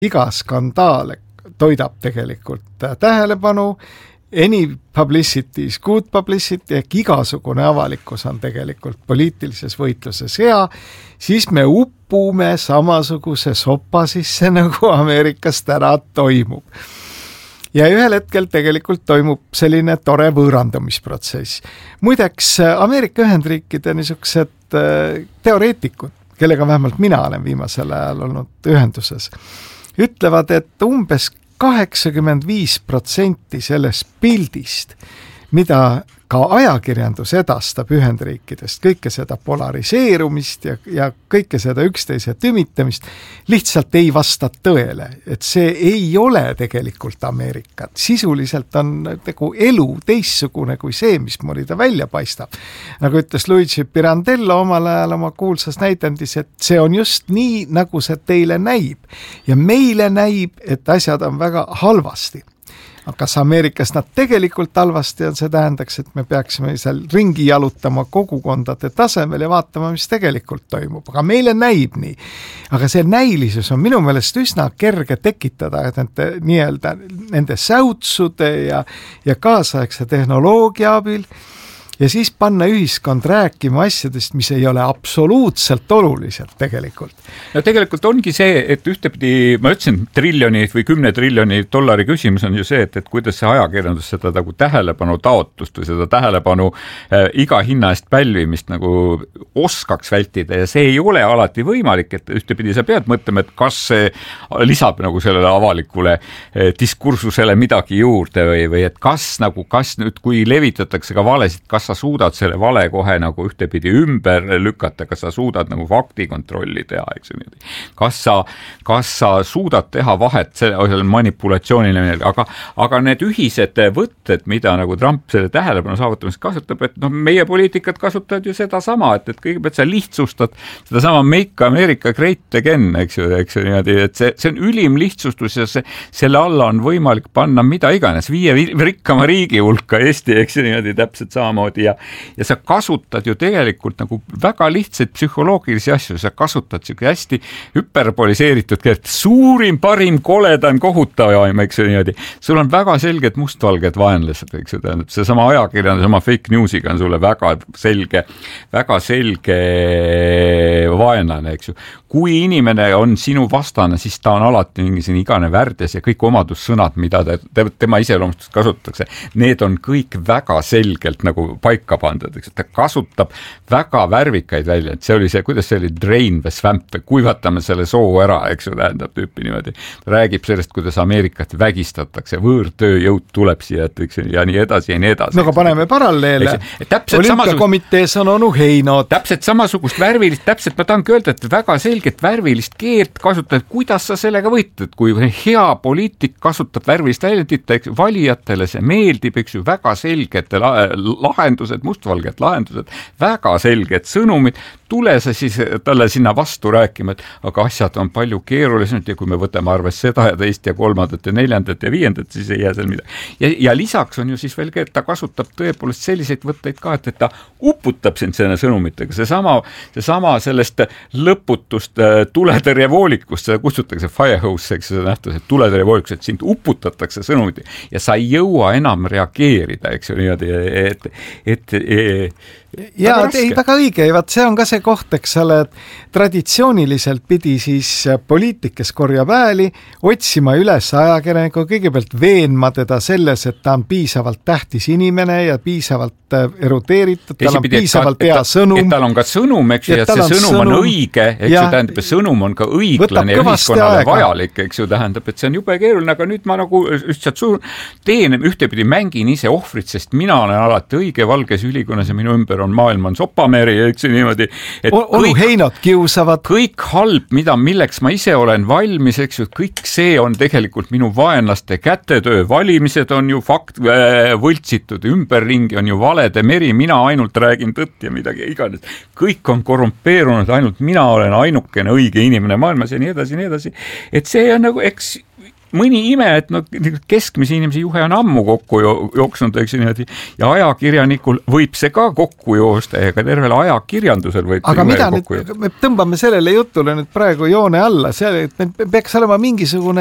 iga skandaal toidab tegelikult tähelepanu, any publicity is good publicity, ehk igasugune avalikkus on tegelikult poliitilises võitluses hea, siis me uppume samasuguse sopa sisse, nagu Ameerikas täna toimub. Ja ühel hetkel tegelikult toimub selline tore võõrandumisprotsess. Muideks Ameerika Ühendriikide niisugused teoreetikud, kellega vähemalt mina olen viimasel ajal olnud ühenduses, ütlevad, et umbes 85% sellest pildist, mida ka ajakirjandus edastab Ühendriikidest, kõike seda polariseerumist ja kõike seda üksteise tümitamist, lihtsalt ei vasta tõele, et see ei ole tegelikult Ameerikat. Sisuliselt on nagu elu teissugune kui see, mismoodi ta välja paistab. Nagu ütles Luigi Pirandello omal ajal oma kuulsas näidendis, et see on just nii, nagu see teile näib. Ja meile näib, et asjad on väga halvasti. Aga kas Ameerikas nad tegelikult halvasti on, see tähendaks, et me peaksime seal ringi jalutama kogukondade tasemel ja vaatama, mis tegelikult toimub. Aga meile näib nii. Aga see näilisus on minu meelest üsna kerge tekitada nende säutsude ja kaasaegse tehnoloogia abil ja siis panna ühiskond rääkima asjadest, mis ei ole absoluutselt olulised tegelikult. No tegelikult ongi see, et ühtepidi, ma ütlesin, triljoni või 10 triljoni dollari küsimus on ju see, et kuidas see ajakirjandus seda nagu tähelepanu taotlust või seda tähelepanu iga hinna eest pälvimist nagu oskaks vältida ja see ei ole alati võimalik, et ühtepidi sa pead mõtlema, et kas see lisab nagu sellele avalikule diskursusele midagi juurde või et kas nüüd, kui levitatakse ka valesid, kas sa suudad selle vale kohe nagu ühtepidi ümber lükata, kas sa suudad nagu faktikontrolli teha, eks ju. Kas sa suudad teha vahet selle manipulatsioonile, aga need ühised võtted, mida nagu Trump selle tähelepanu saavutamist kasutab, et meie poliitikat kasutavad ju seda sama, et kõigepealt sa lihtsustad seda sama Make America Great Again, eks ju niimoodi, et see on ülim lihtsustus ja selle alla on võimalik panna mida iganes, 5 rikkama riigi hulka Eesti, eks ju niimoodi täpselt samamoodi ja sa kasutad ju tegelikult nagu väga lihtsaid psühholoogilisi asju, sa kasutad siuke hästi hüperboliseeritud keelt, suurim, parim, koledam, kohutavam, eks ju niimoodi. Sul on väga selged mustvalged vaenlased, eks ju, tähendab, see sama ajakirjandus, sama fake newsiga on sulle väga selge vaenlane, eks ju. Kui inimene on sinu vastane, siis ta on alati mingi siin igane värdes ja kõik omadussõnad, mida tema iseloomustust kasutatakse, need on kõik väga selgelt nagu paika pandud, eks, ta kasutab väga värvikaid välja, et see oli see, kuidas see oli drain või swamp või kuivatame selle soo ära, eks ju, tähendab tüüpi niimoodi. Ta räägib sellest, kuidas Ameerikat vägistatakse, võõrtööjõud tuleb siia, eks, ja nii edasi ja nii edasi. No aga paneme paralleele. Olümpiakomitees on onu Heinod. Täpselt samasugust värvilist, täpselt ma tahangi öelda, et väga selget värvilist keelt kasutab, kuidas sa sellega võitled, kui hea poliitik kasutab värvilist väljendit, eks valijatele see meeldib, eks ju, väga selgete lahendused, mustvalged lahendused, väga selged sõnumid, tule sa siis talle sinna vastu rääkima, et aga asjad on palju keerulisemad ja kui me võtame arves seda ja teist ja kolmandat ja neljandat ja viiendat, siis ei jää seal midagi. Ja lisaks on ju siis veel, et ta kasutab tõepoolest selliseid võtteid ka, et ta uputab sind selle sõnumitega. Seesama sellest lõputust tuletõrjevoolikust, seda kutsutakse firehose, eks see nähtus, et tuletõrjevoolikust, et sind uputatakse sõnumit ja sa ei jõua enam reageerida, eks ju niimoodi, ja ei, väga õige, see on ka see koht, eks ole, et traditsiooniliselt pidi siis poliitik, kes korjab hääli, otsima üles ajakirjaniku, kõigepealt veenma teda selles, et ta on piisavalt tähtis inimene ja piisavalt eruteeritud, tal on piisavalt hea sõnum. Et tal on ka sõnum, eks ju, et see sõnum on õige, eks ju, tähendab, et sõnum on ka õiglane ja ühiskonnale vajalik, eks ju, tähendab, et see on jube keeruline, aga nüüd ma nagu teen ühtepidi mängin ise ohvrit, sest mina olen alati õige valges ülikonnas ja minu ümber on maailm on sopameri, eks ju niimoodi. Onu Heinod kiusavad. Kõik halb, milleks ma ise olen valmis, eks ju, kõik see on tegelikult minu vaenlaste kätetöö. Valimised on ju võltsitud, ümberringi on ju valede meri, mina ainult räägin tõtt ja midagi iganes. Kõik on korrumpeerunud, ainult mina olen ainukene õige inimene maailmas ja nii edasi, nii edasi. Et see on nagu, eks mõni ime, et no keskmise inimese juhe on ammu kokku jooksnud, eks niimoodi, ja ajakirjanikul võib see ka kokku joosta, ega tervel ajakirjandusel võib aga mida nüüd, me tõmbame sellele jutule nüüd praegu joone alla, see, et meil peaks olema mingisugune